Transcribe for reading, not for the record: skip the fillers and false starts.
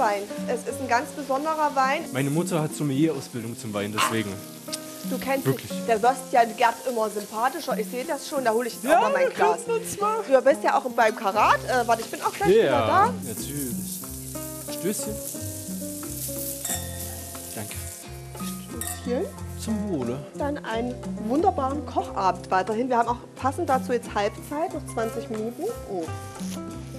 Wein. Es ist ein ganz besonderer Wein. Meine Mutter hat Sommelier-Ausbildung zum Wein, deswegen. Du kennst Wirklich? dich. Der Würstchen Gerd immer sympathischer. Ich sehe das schon. Da hole ich jetzt auch mal mein Glas. uns mal. Du bist ja auch beim Karat. Warte, ich bin auch gleich wieder Ja, da. natürlich. Stößchen. Danke. Hier. Zum Wohle. Dann einen wunderbaren Kochabend weiterhin. Wir haben auch passend dazu jetzt Halbzeit, noch 20 Minuten. Oh.